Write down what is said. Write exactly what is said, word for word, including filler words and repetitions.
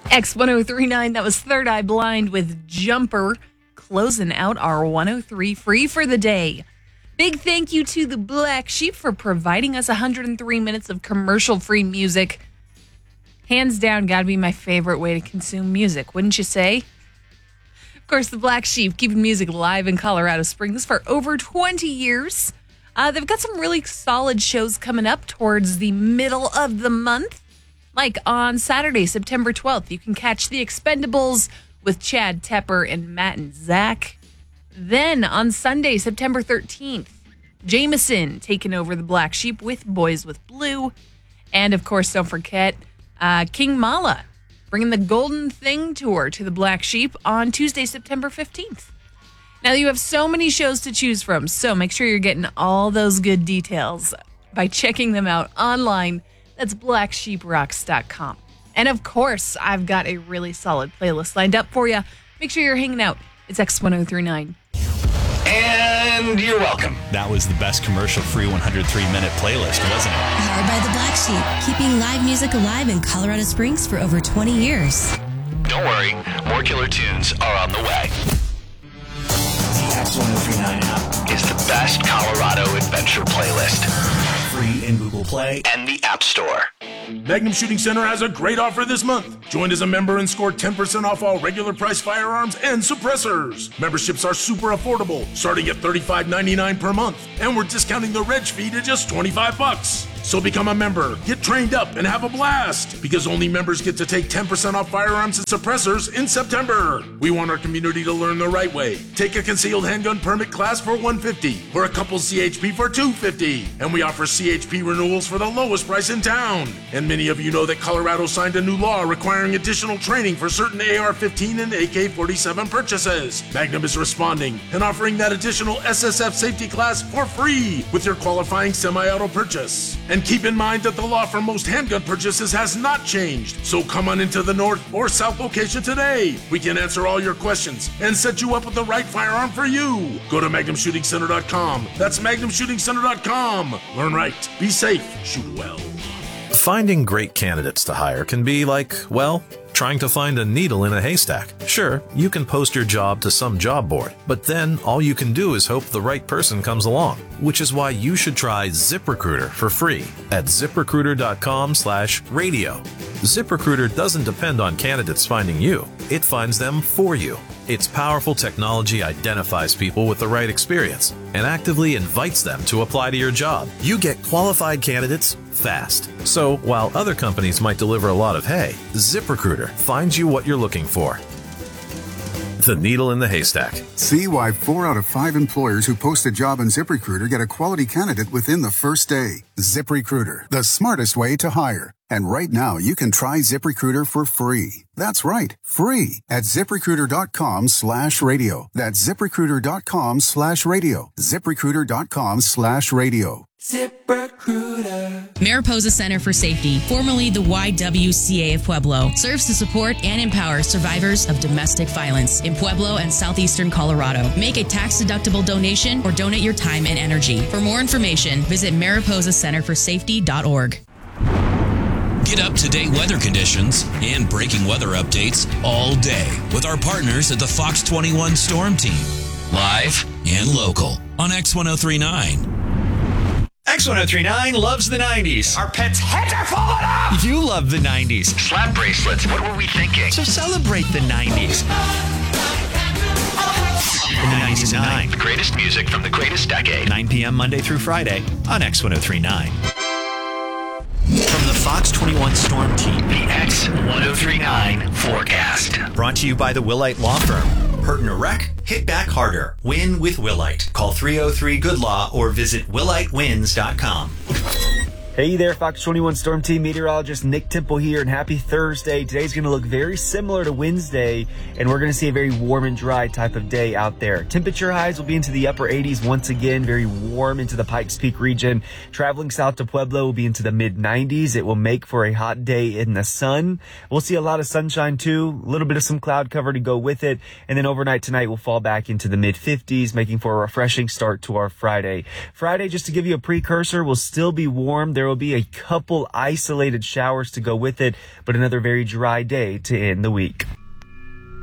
X ten thirty-nine, that was Third Eye Blind with Jumper, closing out our one oh three Free for the day. Big thank you to the Black Sheep for providing us one hundred three minutes of commercial-free music. Hands down, gotta be my favorite way to consume music, wouldn't you say? Of course, the Black Sheep keeping music live in Colorado Springs for over twenty years. Uh, they've got some really solid shows coming up towards the middle of the month. Like on Saturday, September twelfth, you can catch The Expendables with Chad Tepper and Matt and Zach. Then on Sunday, September thirteenth, Jameson taking over the Black Sheep with Boys with Blue. And of course, don't forget uh, King Mala bringing the Golden Thing Tour to the Black Sheep on Tuesday, September fifteenth. Now, you have so many shows to choose from, so make sure you're getting all those good details by checking them out online. That's black sheep rocks dot com. And of course, I've got a really solid playlist lined up for you. Make sure you're hanging out. It's X ten thirty-nine. And you're welcome. That was the best commercial-free one hundred three minute playlist, wasn't it? Powered by the Black Sheep, keeping live music alive in Colorado Springs for over twenty years. Don't worry, more killer tunes are on the way. The X ten thirty-nine app is the best Colorado adventure playlist. Free in Google Play and the App Store. Magnum Shooting Center has a great offer this month. Join as a member and score ten percent off all regular price firearms and suppressors. Memberships are super affordable, starting at thirty-five ninety-nine per month. And we're discounting the reg fee to just twenty-five bucks. So become a member, get trained up, and have a blast. Because only members get to take ten percent off firearms and suppressors in September. We want our community to learn the right way. Take a concealed handgun permit class for one hundred fifty dollars or a couple C H P for two hundred fifty dollars. And we offer C H P renewals for the lowest price in town. And many of you know that Colorado signed a new law requiring additional training for certain A R fifteen and A K forty-seven purchases. Magnum is responding and offering that additional S S F safety class for free with your qualifying semi-auto purchase. And keep in mind that the law for most handgun purchases has not changed. So come on into the north or south location today. We can answer all your questions and set you up with the right firearm for you. Go to magnum shooting center dot com. That's magnum shooting center dot com. Learn right, be safe, shoot well. Finding great candidates to hire can be like, well, trying to find a needle in a haystack. Sure, you can post your job to some job board, but then all you can do is hope the right person comes along, which is why you should try ZipRecruiter for free at ziprecruiter dot com slash radio. ZipRecruiter doesn't depend on candidates finding you. It finds them for you. Its powerful technology identifies people with the right experience and actively invites them to apply to your job. You get qualified candidates fast. So while other companies might deliver a lot of hay, ZipRecruiter finds you what you're looking for. The needle in the haystack. See why four out of five employers who post a job on ZipRecruiter get a quality candidate within the first day. ZipRecruiter, the smartest way to hire. And right now, you can try ZipRecruiter for free. That's right, free at ziprecruiter dot com slash radio. That's ziprecruiter dot com slash radio. ziprecruiter dot com slash radio. ZipRecruiter. Mariposa Center for Safety, formerly the Y W C A of Pueblo, serves to support and empower survivors of domestic violence in Pueblo and southeastern Colorado. Make a tax-deductible donation or donate your time and energy. For more information, visit mariposa center for safety dot org. Get up-to-date weather conditions and breaking weather updates all day with our partners at the Fox twenty-one Storm Team. Live and local on X ten thirty-nine. X ten thirty-nine loves the nineties. Our pets' heads are falling off! You love the nineties. Slap bracelets, what were we thinking? So celebrate the nineties. In the nineties and nine. The greatest music from the greatest decade. nine p.m. Monday through Friday on X ten thirty-nine. From the Fox twenty-one Storm Team, the X ten thirty-nine forecast. Brought to you by the Willite Law Firm. Hurt in a wreck? Hit back harder. Win with Willite. Call three oh three good law or visit willite wins dot com. Hey there, Fox twenty-one Storm Team meteorologist Nick Temple here, and happy Thursday. Today's going to look very similar to Wednesday, and we're going to see a very warm and dry type of day out there. Temperature highs will be into the upper eighties once again, very warm into the Pikes Peak region. Traveling south to Pueblo will be into the mid nineties. It will make for a hot day in the sun. We'll see a lot of sunshine too, a little bit of some cloud cover to go with it, and then overnight tonight we'll fall back into the mid fifties, making for a refreshing start to our Friday. Friday, just to give you a precursor, will still be warm. There will be a couple isolated showers to go with it, but another very dry day to end the week.